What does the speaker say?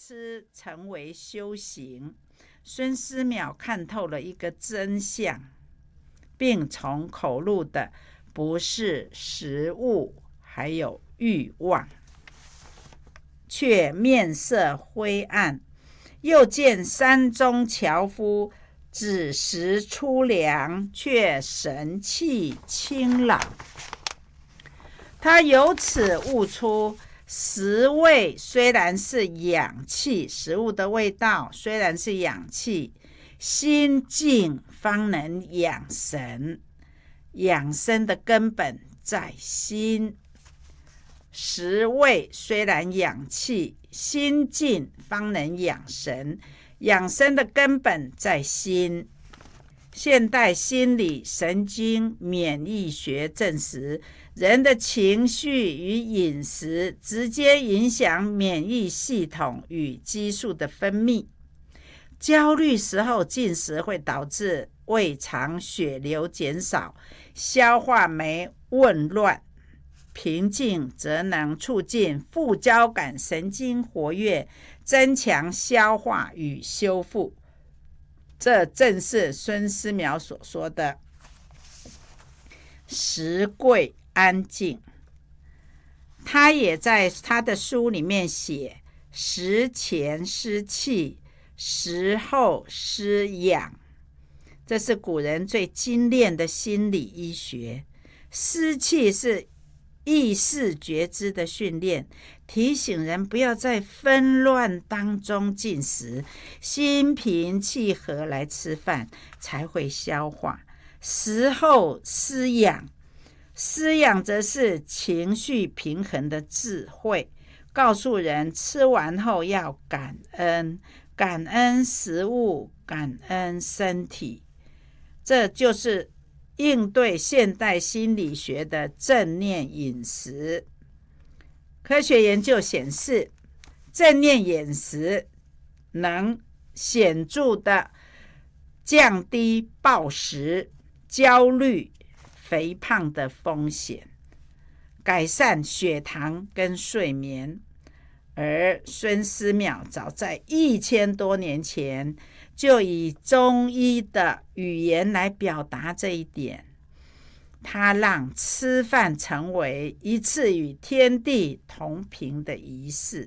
吃成为修行。孙思邈看透了一个真相，并从口入的不是食物，还有欲望，却面色灰暗。又见山中樵夫子时出粮，却神气清朗。他由此悟出，食味虽然是氧气，食物的味道虽然是氧气，心静方能养神，养生的根本在心。食味虽然氧气，心静方能养神，养生的根本在心。现代心理神经免疫学证实，人的情绪与饮食直接影响免疫系统与激素的分泌。焦虑时候进食会导致胃肠血流减少，消化酶紊乱。平静则能促进副交感神经活跃，增强消化与修复。这正是孙思邈所说的食贵安静。他也在他的书里面写，食前失气，食后失养。这是古人最精炼的心理医学。失气是意识觉知的训练，提醒人不要在纷乱当中进食，心平气和来吃饭才会消化。食后失养，失养则是情绪平衡的智慧，告诉人吃完后要感恩，感恩食物，感恩身体。这就是应对现代心理学的正念饮食。科学研究显示，正念饮食能显著的降低暴食、焦虑、肥胖的风险，改善血糖跟睡眠。而孙思邈早在1000多年前就以中医的语言来表达这一点。他让吃饭成为一次与天地同频的仪式。